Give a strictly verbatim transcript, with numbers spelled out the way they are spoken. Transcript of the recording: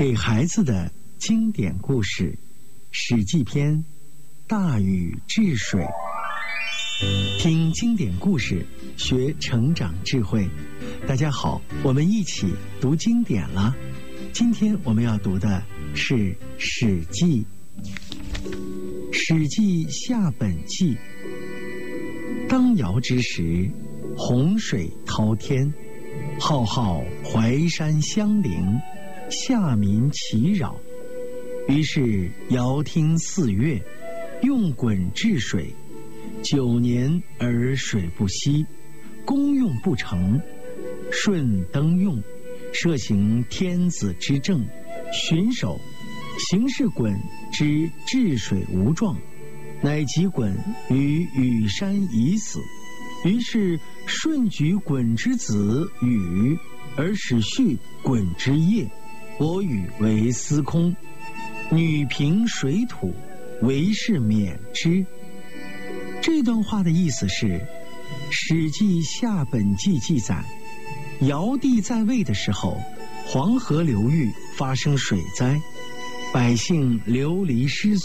给孩子的经典故事，《史记》篇：大禹治水。听经典故事，学成长智慧。大家好，我们一起读经典了。今天我们要读的是《史记》。《史记·下本纪》：当尧之时，洪水滔天，浩浩淮山相邻，下民其扰。于是尧听四月，用鲧治水，九年而水不息，功用不成。舜登用，设行天子之政，巡守，行事鲧之治水无状，乃及鲧于羽山已死。于是舜举鲧之子禹，而使续鲧之业，伯禹为司空，女平水土，为是免之。这段话的意思是，《史记·下本纪》记载，尧帝在位的时候，黄河流域发生水灾，百姓流离失所。